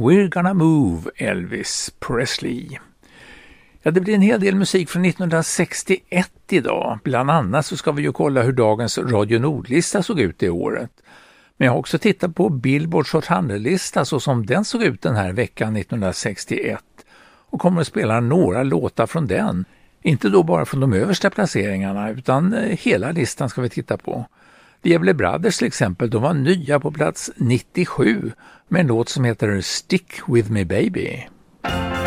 We're gonna move, Elvis Presley. Ja, det blir en hel del musik från 1961 idag. Bland annat så ska vi ju kolla hur dagens Radio Nordlista såg ut det året. Men jag har också tittat på Billboards Hot 100-lista så som den såg ut den här veckan 1961. Och kommer att spela några låtar från den. Inte då bara från de översta placeringarna utan hela listan ska vi titta på. The Everly Brothers till exempel, de var nya på plats 97 med en låt som heter Stick With Me Baby.